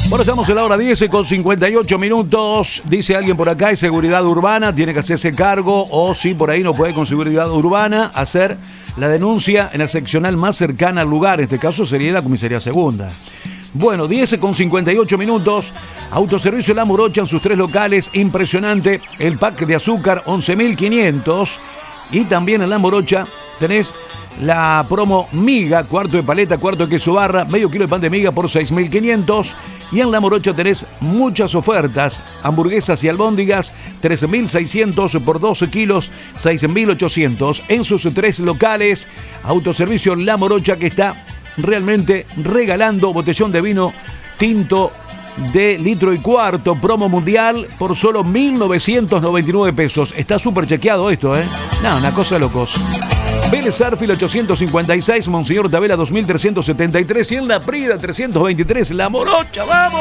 Bueno, estamos en la hora 10 con 58 minutos. Dice alguien por acá, es seguridad urbana, tiene que hacerse cargo, o si por ahí no puede con seguridad urbana, hacer la denuncia en la seccional más cercana al lugar. En este caso sería la comisaría segunda. Bueno, 10 con 58 minutos. Autoservicio La Morocha en sus 3 locales. Impresionante. El pack de azúcar, 11.500. Y también en La Morocha tenés la promo miga, cuarto de paleta, cuarto de queso barra, medio kilo de pan de miga por 6.500. Y en La Morocha tenés muchas ofertas. Hamburguesas y albóndigas, 13.600 por 12 kilos, 6.800. En sus 3 locales. Autoservicio La Morocha, que está realmente regalando botellón de vino tinto de 1,25 litros, promo mundial por solo 1.999 pesos. Está súper chequeado esto, ¿eh? No, una cosa de locos. Vélez Arfil 856, Monseñor Tabela 2373 y en La Prida 323, La Morocha, ¡vamos!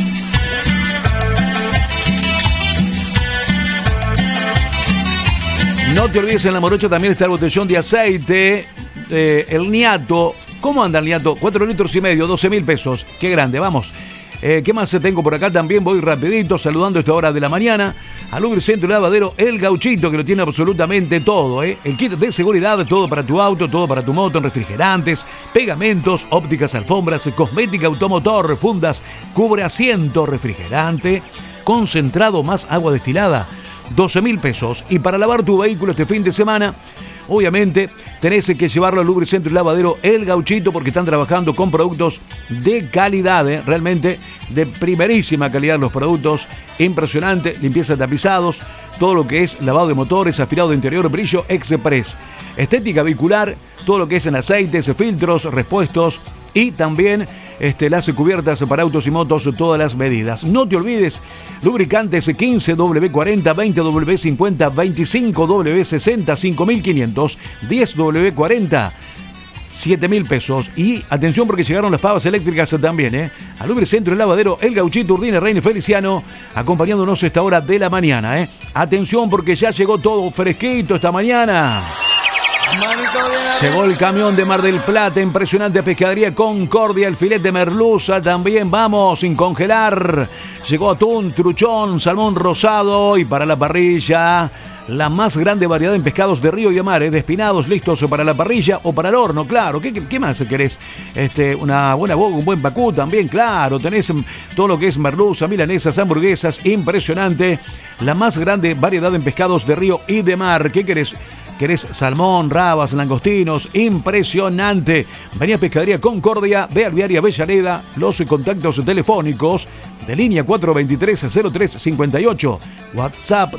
No te olvides, en La Morocha también está el botellón de aceite, el Niato. ¿Cómo anda el Niato? 4,5 litros, 12.000 pesos. Qué grande, vamos. ¿Qué más tengo por acá? También voy rapidito, saludando a esta hora de la mañana. Al Lubricentro y Lavadero El Gauchito, que lo tiene absolutamente todo, ¿eh? El kit de seguridad, todo para tu auto, todo para tu moto, refrigerantes, pegamentos, ópticas, alfombras, cosmética, automotor, fundas, cubre asiento, refrigerante, concentrado más agua destilada, 12.000 pesos. Y para lavar tu vehículo este fin de semana, obviamente tenés que llevarlo al Lubricentro y Lavadero El Gauchito, porque están trabajando con productos de calidad, realmente de primerísima calidad los productos, impresionante, limpieza de tapizados, todo lo que es lavado de motores, aspirado de interior, brillo express, estética vehicular, todo lo que es en aceites, filtros, repuestos y también las cubiertas para autos y motos, todas las medidas. No te olvides, lubricantes 15W40, 20W50, 25W60, 5.500, 10W40, 7.000 pesos. Y atención, porque llegaron las pavas eléctricas también, al Lubricentro y Lavadero El Gauchito, Urdine, Reina Feliciano, acompañándonos a esta hora de la mañana, Atención, porque ya llegó todo fresquito esta mañana. Llegó el camión de Mar del Plata, impresionante pescadería Concordia, el filete de merluza también, vamos, sin congelar. Llegó atún, truchón, salmón rosado y para la parrilla, la más grande variedad en pescados de río y de mar, de espinados listos para la parrilla o para el horno, claro. ¿Qué más querés? Una buena boga, un buen pacú también, claro. Tenés todo lo que es merluza, milanesas, hamburguesas, impresionante. La más grande variedad en pescados de río y de mar. ¿Qué querés? ¿Querés salmón, rabas, langostinos? Impresionante. Vení a Pescadería Concordia, ve al Viaria Avellaneda. Los contactos telefónicos de línea 423-0358. WhatsApp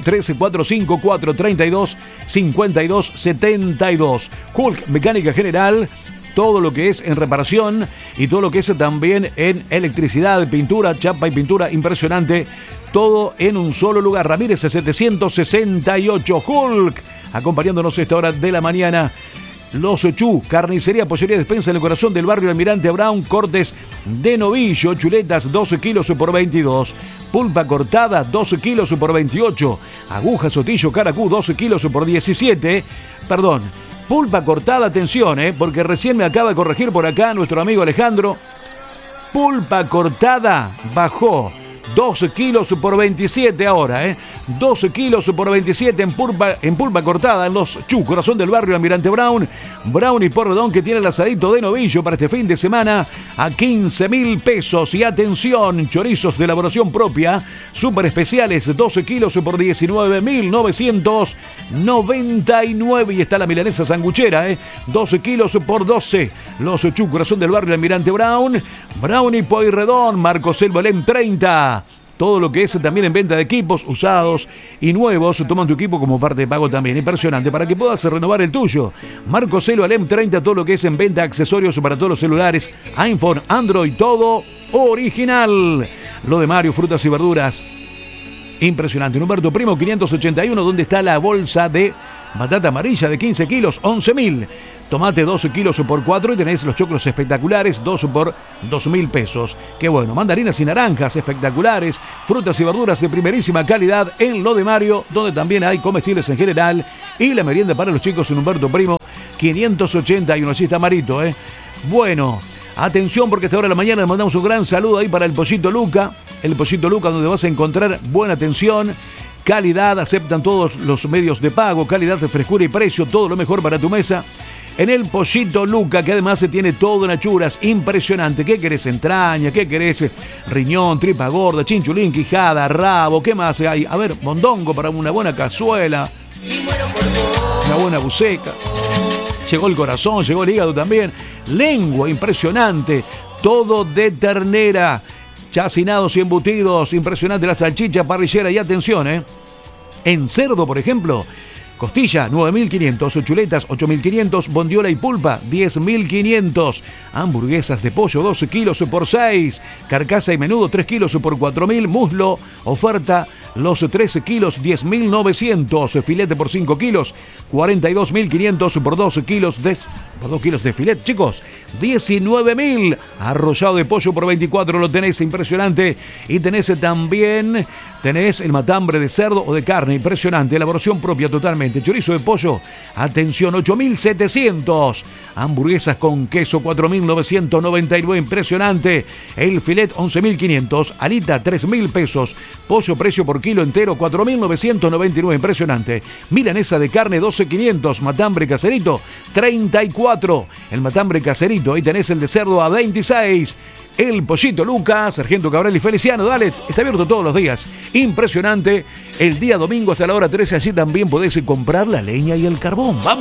1345-432-5272. Hulk Mecánica General. Todo lo que es en reparación y todo lo que es también en electricidad, pintura, chapa y pintura, impresionante. Todo en un solo lugar. Ramírez 768. Hulk, acompañándonos a esta hora de la mañana. Los Chu, carnicería, pollería, despensa en el corazón del barrio Almirante Brown. Cortes de novillo, chuletas 12 kilos por 22. Pulpa cortada 12 kilos por 28. Aguja, sotillo, caracú 12 kilos por 17. Perdón. Pulpa cortada, atención, porque recién me acaba de corregir por acá nuestro amigo Alejandro. Pulpa cortada bajó 12 kilos por 27 ahora, 12 kilos por 27 en pulpa cortada en los Chu, corazón del barrio Almirante Brown. Brown y Porredón, que tiene el asadito de novillo para este fin de semana a 15.000 pesos. Y atención, chorizos de elaboración propia, súper especiales, 12 kilos por 19.999. Y está la milanesa sanguchera, 12 kilos por 12. Los Chu, corazón del barrio Almirante Brown. Brown y Pueyrredón, Marcos El Belén 30. Todo lo que es también en venta de equipos usados y nuevos. Toman tu equipo como parte de pago también. Impresionante, para que puedas renovar el tuyo. Marco Celo Alem 30, todo lo que es en venta, accesorios para todos los celulares, iPhone, Android, todo original. Lo de Mario, frutas y verduras. Impresionante. Humberto Primo 581, donde está la bolsa de batata amarilla de 15 kilos, 11.000. Tomate 12 kilos por 4 y tenés los choclos espectaculares, 2 por 2.000 pesos. Qué bueno, mandarinas y naranjas espectaculares, frutas y verduras de primerísima calidad en Lo de Mario, donde también hay comestibles en general y la merienda para los chicos en Humberto Primo 581. Allí está Marito, Bueno, Atención, porque a esta hora de la mañana le mandamos un gran saludo ahí para el Pollito Luca. El Pollito Luca, donde vas a encontrar buena atención, calidad, aceptan todos los medios de pago, calidad, frescura y precio, todo lo mejor para tu mesa. En el Pollito Luca, que además se tiene todo en achuras, impresionante. ¿Qué querés? Entraña, ¿qué querés? Riñón, tripa gorda, chinchulín, quijada, rabo, ¿qué más hay? A ver, mondongo para una buena cazuela, una buena buceca. Llegó el corazón, llegó el hígado también. Lengua, impresionante. Todo de ternera. Chacinados y embutidos. Impresionante la salchicha parrillera. Y atención, en cerdo, por ejemplo, costilla, 9.500, chuletas, 8.500, bondiola y pulpa, 10.500, hamburguesas de pollo, 12 kilos por 6, carcasa y menudo, 3 kilos por 4.000, muslo, oferta, los 13 kilos, 10.900, filete por 5 kilos, 42.500 por 12 kilos por 2 kilos de filete, chicos, 19.000, arrollado de pollo por 24, lo tenés, impresionante, y tenés también... Tenés el matambre de cerdo o de carne, impresionante, elaboración propia totalmente. Chorizo de pollo, atención, 8.700. Hamburguesas con queso, 4.999, impresionante. El filet, 11.500. Alita, 3.000 pesos. Pollo, precio por kilo entero, 4.999, impresionante. Milanesa de carne, 12.500. Matambre caserito, 34. El matambre caserito, ahí tenés el de cerdo a 26. El Pollito Luca, Sargento Cabral y Feliciano, dale, está abierto todos los días. Impresionante. El día domingo hasta la hora 13, allí también podés comprar la leña y el carbón. ¡Vamos!